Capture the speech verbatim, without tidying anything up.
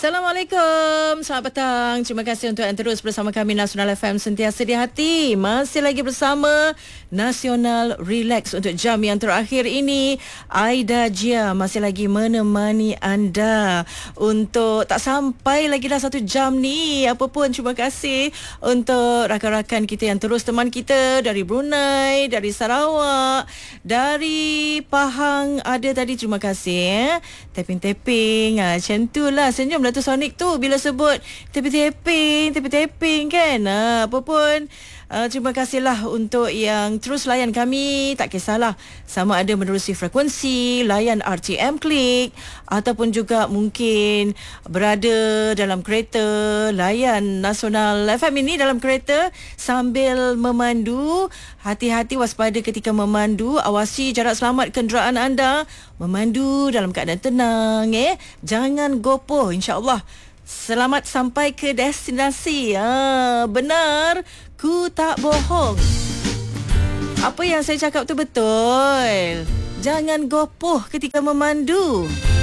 Assalamualaikum, selamat petang. Terima kasih untuk yang terus bersama kami Nasional F M, sentiasa di hati. Masih lagi bersama Nasional Relax untuk jam yang terakhir ini. Aida Jia masih lagi menemani anda untuk tak sampai lagi dah satu jam ni. Apa pun terima kasih untuk rakan-rakan kita yang terus teman kita dari Brunei, dari Sarawak, dari Pahang ada tadi. Terima kasih eh. Tapping-tapping ha, macam tu lah. Senyum Dato' Sonic tu bila sebut tapping-tapping, tapping-tapping kan. Ha, apa pun uh, terima kasihlah untuk yang terus layan kami. Tak kisahlah sama ada menerusi frekuensi, layan R T M Klik, ataupun juga mungkin berada dalam kereta, layan Nasional F M ini dalam kereta sambil memandu. Hati-hati, waspada ketika memandu. Awasi jarak selamat kenderaan anda. Memandu dalam keadaan tenang. eh Jangan gopoh. InsyaAllah selamat sampai ke destinasi. ha, Benar, ku tak bohong. Apa yang saya cakap tu betul. Jangan gopoh ketika memandu.